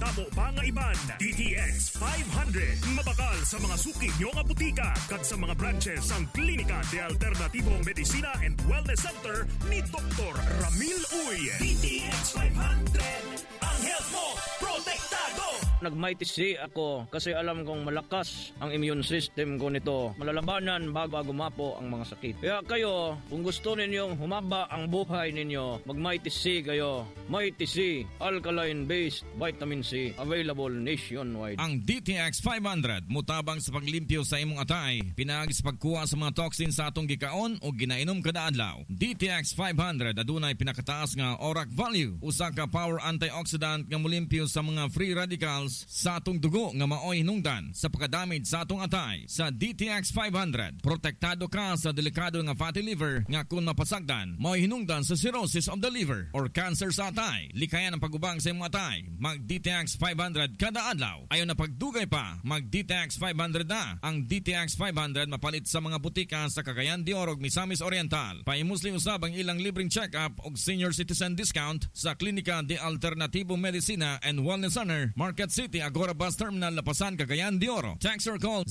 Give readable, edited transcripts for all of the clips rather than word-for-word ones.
mahitabo pa nga iban. DTX 500 mabakal sa mga suki nyo nga butika kag sa mga branches ang Klinika de Alternatibong Medicina and Wellness Center ni Dr. Ramil Uy. DTX 500, ang health mo protektado. Nag-mighty ako kasi alam kong malakas ang immune system ko nito. Malalabanan bago gumapo ang mga sakit. Kaya kayo, kung gusto ninyong humaba ang buhay ninyo, mag-mighty C kayo. Mighty C, alkaline-based vitamin C, available nationwide. Ang DTX 500, mutabang sa paglimpyo sa imong atay, pinagi sa pagkuha sa mga toxins sa atong gikaon o ginainom kada adlaw. DTX 500 adunay pinakataas nga ORAC value, usa ka power antioxidant nga mulimpyo sa mga free radicals sa atong dugo nga maoy hinungdan sa pagkadamage sa atong atay. Sa DTX 500, protektado ka sa delikado nga fatty liver nga kung mapasagdan, maoy hinungdan sa cirrhosis of the liver or cancer sa atay. Likayan ang pagubang sa imong atay. Mag DTX 500 kada adlaw. Ayon na pagdugay pa, mag DTX 500 na. Ang DTX 500 mapalit sa mga butika sa Cagayan de Oro, Misamis Oriental. Paimusli usab ang ilang libreng check-up og senior citizen discount sa Klinika de Alternatibo Medicina and Wellness Center, Market City, Agora Bus Terminal, Lapasan, Cagayan de Oro. Text or call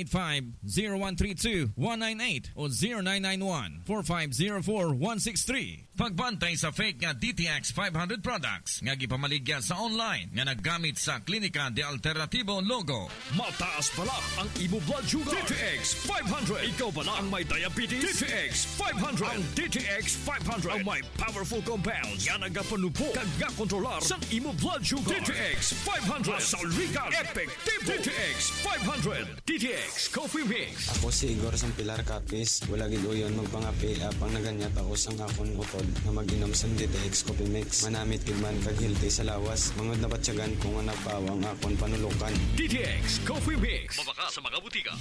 0985-0132-198 o 0991-4504-163. Pagbantay sa fake nga DTX 500 products nga gipamaligya sa online nga naggamit sa Klinika de Alternatibo logo. Mataas pala ang imo blood sugar. DTX 500. Ikaw pala ang may diabetes. DTX 500. Ang DTX 500 ang may powerful compounds nga nagapanupo kag kontrolar sa imo blood sugar. DTX 500. Masalwigan. Epektibo. DTX 500. DTX Coffee Mix. Ako si Igor Sampilar Capis. Wala gid uyon magpangapi apang naganyat ako sang akon utod na mag-inom sa DTX Coffee Mix. Manamit gid man kag healthy sa lawas. Mangod na batyagan kung nga nagpawang akon panulukan. DTX Coffee Mix. Mabaka sa mga butika.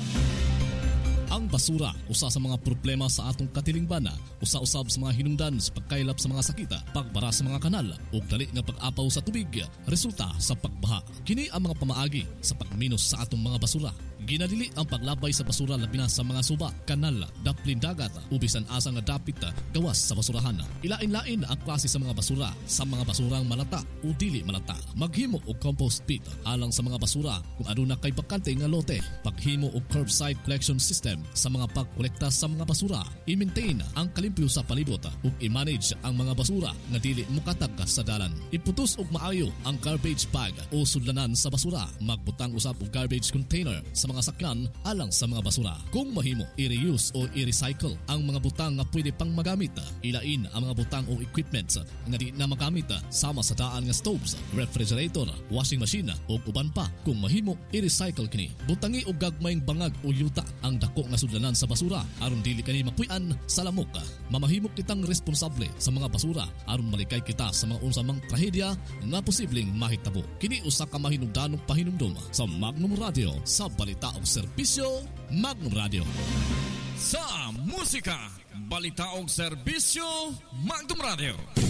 Ang basura, usa sa mga problema sa atong katilingban, usa-usab sa mga hinungdan sa pagkaylap sa mga sakita, pagbara sa mga kanal, ug dali nga pag-apaw sa tubig, resulta sa pagbaha. Kini ang mga pamaagi sa pagminos sa atong mga basura. Ginadili ang paglabay sa basura labi na sa mga suba, kanal, daplin dagat, ubisan asa nga dapit gawas sa basurahan. Ilain-lain ang klase sa mga basura, sa mga basurang malata o dili malata. Maghimo og compost pit alang sa mga basura kung aduna kay bakante nga lote. Paghimo og curbside collection system sa mga pagkolekta sa mga basura. I-maintain ang kalimpyo sa palibot ug i-manage ang mga basura nga dili mukatag sa dalan. Iputos og maayo ang garbage bag o sudlanan sa basura. Magbutang usab og garbage container sa mga sakyan alang sa mga basura. Kung mahimo, i-reuse o i-recycle ang mga butang nga pwede pang magamit. Ilain ang mga butang o equipments nga di na magamit sama sa daan nga stoves, refrigerator, washing machine o uban pa. Kung mahimo, i-recycle kini. Butangi og gagmayng bangag o yuta ang dako nga sudlanan sa basura aron dili kani mapuy-an sa lamok. Mamahimok kitang responsable sa mga basura aron malikay kita sa mga unsamang trahedya nga posibleng mahitabo. Kini usa ka mahinungdanong pahinumdom sa Magnum Radio sa balita og serbisyo Magnum Radio. Sa musika, balita og serbisyo Magnum Radio.